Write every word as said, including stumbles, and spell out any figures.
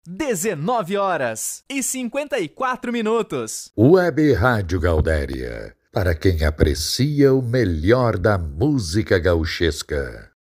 dezenove horas e cinquenta e quatro minutos. Web Rádio Gaudéria, para quem aprecia o melhor da música gauchesca.